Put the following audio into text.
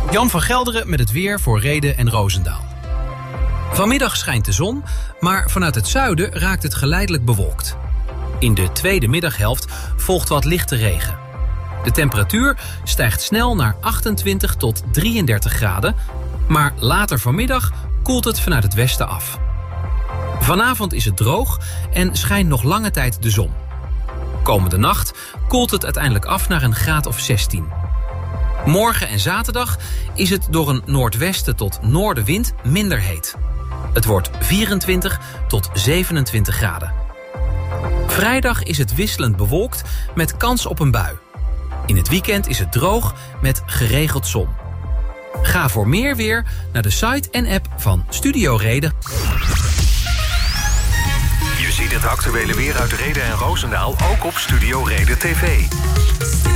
Jan van Gelderen met het weer voor Rheden en Roosendaal. Vanmiddag schijnt de zon, maar vanuit het zuiden raakt het geleidelijk bewolkt. In de tweede middaghelft volgt wat lichte regen. De temperatuur stijgt snel naar 28 tot 33 graden, maar later vanmiddag koelt het vanuit het westen af. Vanavond is het droog en schijnt nog lange tijd de zon. Komende nacht koelt het uiteindelijk af naar een graad of 16. Morgen en zaterdag is het door een noordwesten tot noordenwind minder heet. Het wordt 24 tot 27 graden. Vrijdag is het wisselend bewolkt met kans op een bui. In het weekend is het droog met geregeld zon. Ga voor meer weer naar de site en app van Studio Reden. Je ziet het actuele weer uit Rheden en Roosendaal ook op Studio Reden TV.